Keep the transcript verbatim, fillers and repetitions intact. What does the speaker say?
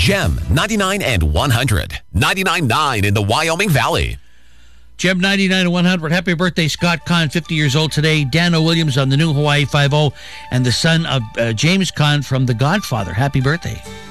Gem ninety-nine and one hundred. ninety-nine point nine in the Wyoming Valley. Gem ninety-nine and one hundred. Happy birthday, Scott Kahn, fifty years old today. Dan O'Williams on the new Hawaii five oh, and the son of uh, James Kahn from The Godfather. Happy birthday.